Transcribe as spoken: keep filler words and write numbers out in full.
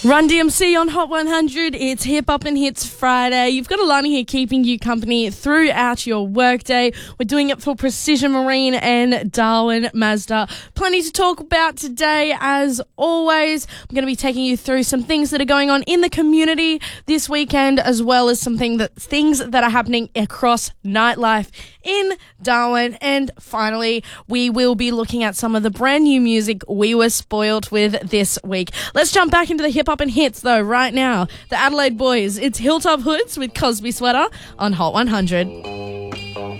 Run D M C on Hot one hundred. It's Hip Hop and Hits Friday. You've got Alani here keeping you company throughout your workday. We're doing it for Precision Marine and Darwin Mazda. Plenty to talk about today, as always. I'm going to be taking you through some things that are going on in the community this weekend, as well as some thing that, things that are happening across nightlife in Darwin. And finally, we will be looking at some of the brand new music we were spoiled with this week. Let's jump back into the hip hop and hits, though, right now. The Adelaide Boys. It's Hilltop Hoods with Cosby Sweater on Hot one hundred.